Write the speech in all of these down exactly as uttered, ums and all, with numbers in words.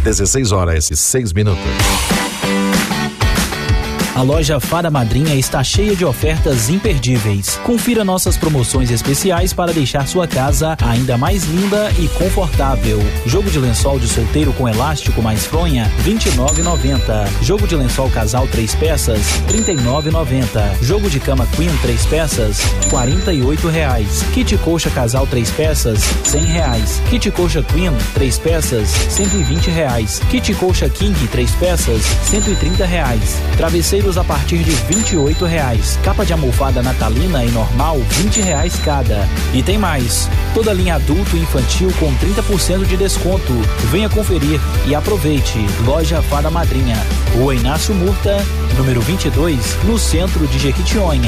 dezesseis horas e seis minutos. A loja Fada Madrinha está cheia de ofertas imperdíveis. Confira nossas promoções especiais para deixar sua casa ainda mais linda e confortável. Jogo de lençol de solteiro com elástico mais fronha, vinte e nove reais e noventa centavos. Jogo de lençol casal três peças, trinta e nove reais e noventa centavos. Jogo de cama queen três peças, quarenta e oito reais. Kit coxa casal três peças, cem reais. Kit coxa queen três peças, cento e vinte reais. Kit coxa king três peças, cento e trinta reais. Travesseiro a partir de vinte e oito reais. Capa de almofada natalina e normal, vinte reais cada. E tem mais, toda linha adulto e infantil com trinta por cento de desconto. Venha conferir e aproveite. Loja Fada Madrinha, Rua Inácio Murta, número vinte e dois, no centro de Jequitinhonha.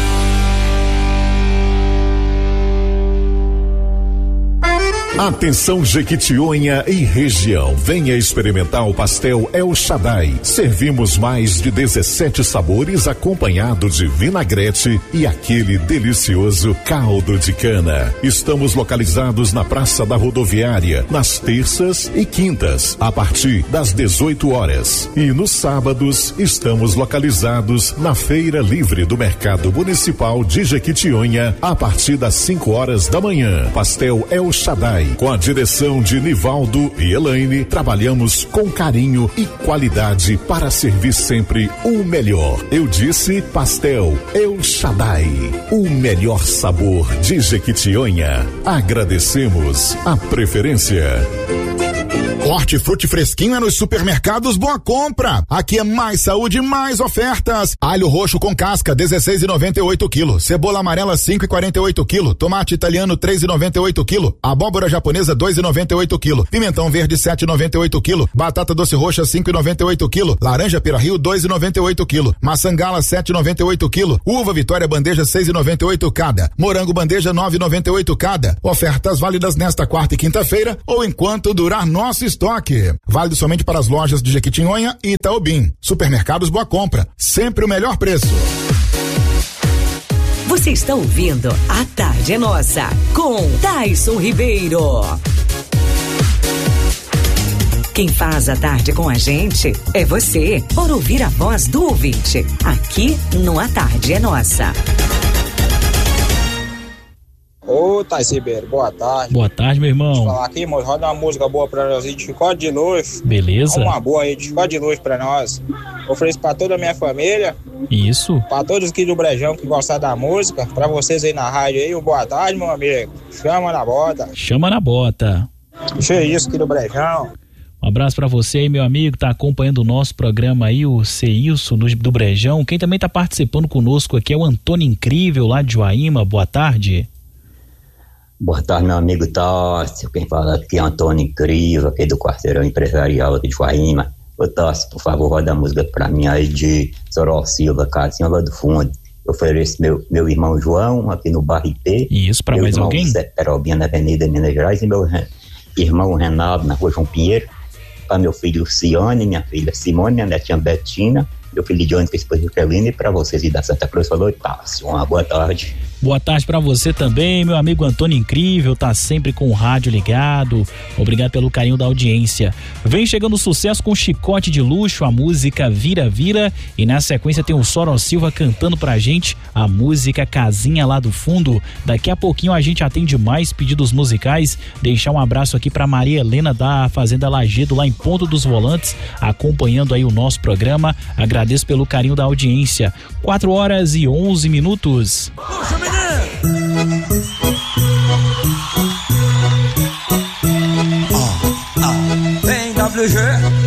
Atenção Jequitinhonha e região, venha experimentar o pastel El Shaddai. Servimos mais de dezessete sabores acompanhado de vinagrete e aquele delicioso caldo de cana. Estamos localizados na Praça da Rodoviária, nas terças e quintas, a partir das dezoito horas. E nos sábados estamos localizados na Feira Livre do Mercado Municipal de Jequitinhonha, a partir das cinco horas da manhã. Pastel El Shaddai, com a direção de Nivaldo e Elaine, trabalhamos com carinho e qualidade para servir sempre o melhor. Eu disse pastel El Shaddai, o melhor sabor de Jequitinhonha. Agradecemos a preferência. Hortifruti fresquinho é nos supermercados Boa Compra. Aqui é mais saúde e mais ofertas. Alho roxo com casca, dezesseis reais e noventa e oito quilos. Cebola amarela, cinco reais e quarenta e oito quilos. Tomate italiano, três reais e noventa e oito quilos. Abóbora japonesa, dois reais e noventa e oito quilos. Pimentão verde, sete reais e noventa e oito quilos. Batata doce roxa, cinco reais e noventa e oito quilos. Laranja pira-rio, dois reais e noventa e oito quilos. Maçã gala, sete reais e noventa e oito quilos. Uva Vitória bandeja, seis reais e noventa e oito cada. Morango bandeja, nove reais e noventa e oito cada. Ofertas válidas nesta quarta e quinta-feira ou enquanto durar nosso estoque. Válido somente para as lojas de Jequitinhonha e Itaobim. Supermercados Boa Compra, sempre o melhor preço. Você está ouvindo A Tarde é Nossa, com Taison Ribeiro. Quem faz a tarde com a gente é você, por ouvir a voz do ouvinte, aqui no A Tarde é Nossa. Ô, Taison Ribeiro, boa tarde. Boa tarde, meu irmão. Deixa eu falar aqui, moço, roda uma música boa pra nós aí, de Chicote de Luz. Beleza. Uma boa aí, de Chicote de Luz pra nós. Ofereço pra toda a minha família. Isso. Pra todos aqui do Brejão que gostam da música, pra vocês aí na rádio aí, boa tarde, meu amigo. Chama na bota. Chama na bota. Deixa isso aqui do Brejão. Um abraço pra você aí, meu amigo, tá acompanhando o nosso programa aí, o Ceilson do Brejão. Quem também tá participando conosco aqui é o Antônio Incrível, lá de Joaíma. Boa tarde. Boa tarde, meu amigo Tássio. Quem fala aqui é Antônio Incrível, aqui do quarteirão empresarial aqui de Joaíma. Ô Tássio, por favor, roda a música pra mim aí de Sorol Silva, Casinha lá do Fundo. Eu ofereço meu, meu irmão João, aqui no bairro I P. Isso, pra mais alguém? Meu irmão Zé Perobinha, na Avenida Minas Gerais, e meu irmão Renato, na Rua João Pinheiro. Para meu filho Luciane, minha filha Simone, minha netinha Betina, meu filho Johnny, que é esposa de Kelina, e para vocês e da Santa Cruz, falou, Tássio, uma boa tarde. Boa tarde pra você também, meu amigo Antônio Incrível, tá sempre com o rádio ligado. Obrigado pelo carinho da audiência. Vem chegando o sucesso com Chicote de Luxo, a música Vira Vira, e na sequência tem o Sorol Silva cantando pra gente a música Casinha lá do Fundo. Daqui a pouquinho a gente atende mais pedidos musicais. Deixar um abraço aqui pra Maria Helena da Fazenda Lagedo, lá em Ponto dos Volantes, acompanhando aí o nosso programa. Agradeço pelo carinho da audiência. quatro horas e onze minutos. Puxa, menino! Ah, ah, vem W G.